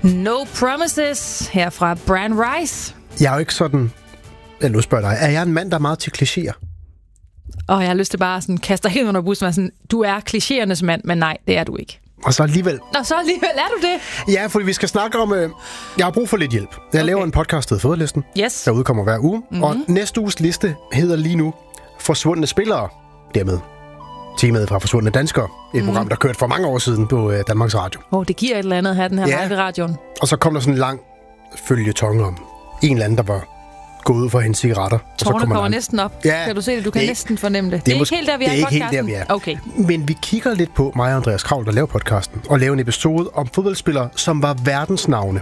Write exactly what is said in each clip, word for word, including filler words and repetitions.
No Promises her fra Brian Rice. Jeg er jo ikke sådan... Jeg nu spørger dig. Er jeg en mand, der er meget til klichéer? Og jeg har lyst til bare sådan kaste dig helt under bussen og sådan, du er klichéernes mand, men nej, det er du ikke. Og så alligevel... Nå, så alligevel er du det? Ja, fordi vi skal snakke om... Øh, jeg har brug for lidt hjælp. Jeg okay. laver en podcast, der hedder Fodboldlisten, yes. der udkommer hver uge. Mm-hmm. Og næste uges liste hedder lige nu Forsvundne spillere. Dermed temaet fra Forsvundne danskere. Et mm. program, der kørte for mange år siden på øh, Danmarks Radio. Åh, oh, det giver et eller andet at have den her ja. live i radioen. Og så kom der sådan en lang føljeton om en eller anden, der var gået ud for hendes cigaretter. Tårne kommer, kommer næsten op. Ja, kan du se det? Du kan det, næsten fornemme det. Det, det er ikke helt der, vi er i podcasten? Det er ikke helt der, vi er. Okay. Men vi kigger lidt på mig og Andreas Kravl, der laver podcasten, og laver en episode om fodboldspillere, som var verdensnavne.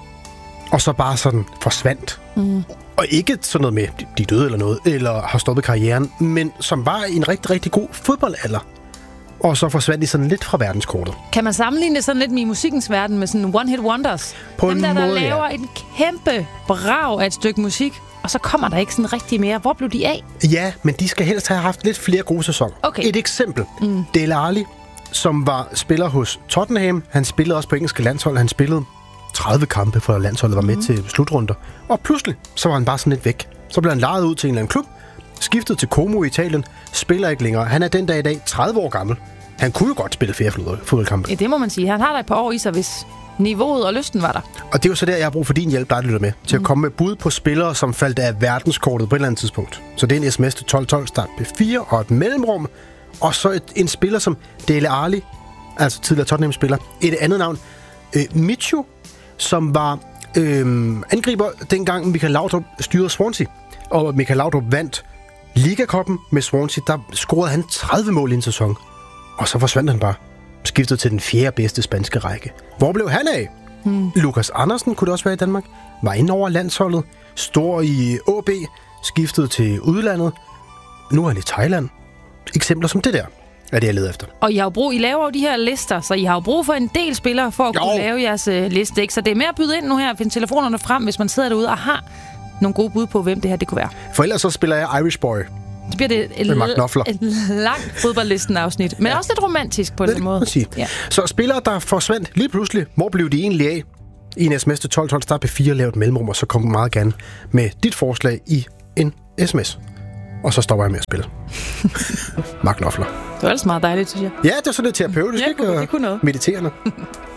Og så bare sådan forsvandt. Mm. Og ikke sådan noget med, de døde eller noget, eller har stoppet karrieren, men som var i en rigtig, rigtig god fodboldalder. Og så forsvandt de sådan lidt fra verdenskortet. Kan man sammenligne det sådan lidt med i musikkens verden, med sådan one-hit wonders? På Dem en der, der måde, laver ja. en kæmpe brag af et stykke musik, og så kommer der ikke sådan rigtig mere. Hvor blev de af? Ja, men de skal helst have haft lidt flere gode sæsoner. Okay. Et eksempel. Mm. Dele Alli, som var spiller hos Tottenham. Han spillede også på engelske landshold. Han spillede tredive kampe, for landsholdet var med mm. til slutrunder. Og pludselig, så var han bare sådan lidt væk. Så blev han lejet ud til en eller anden klub, skiftet til Como i Italien, spiller ikke længere. Han er den dag i dag tredive år gammel. Han kunne jo godt spille flere fodboldkampe. Ja, det må man sige. Han har da et par år i sig, hvis niveauet og lysten var der. Og det er jo så der, jeg har brug for din hjælp, der lytter med, til mm. at komme med bud på spillere, som faldt af verdenskortet på et eller andet tidspunkt. Så det er en sms til tolv tolv, start P fire og et mellemrum. Og så et, en spiller som Dele Alli, altså tidligere Tottenham-spiller. Et andet navn, øh, Michu, som var øh, angriber dengang Michael Laudrup styrede Swansea. Og Michael Laudrup vandt Liga-koppen med Swansea. Der scorede han tredive mål i en sæson. Og så forsvandt han bare. Skiftede til den fjerde bedste spanske række. Hvor blev han af? Hmm. Lukas Andersen kunne det også være i Danmark. Var inde over landsholdet. Stor i A B. Skiftede til udlandet. Nu er han i Thailand. Eksempler som det der er det, jeg leder efter. Og I har jo brug, I laver jo de her lister, så I har jo brug for en del spillere for at jo. kunne lave jeres uh, liste. Ikke? Så det er mere at byde ind nu her og finde telefonerne frem, hvis man sidder derude og har nogle gode bud på, hvem det her det kunne være. For ellers så spiller jeg Irish Boy. Så bliver det et, l- et langt fodboldlisten-afsnit, men ja. også lidt romantisk på den måde. Ja. Så spillere, der forsvandt lige pludselig, hvor blev de egentlig af? I en sms til tolv tolv, start P fire, lav et mellemrum, og så kom meget gerne med dit forslag i en sms. Og så stopper jeg med at spille. Mark Knopfler. Det var ellers meget dejligt, synes jeg. Ja, det var sådan lidt terapeutisk, ja, ikke? Det kunne noget. Mediterende.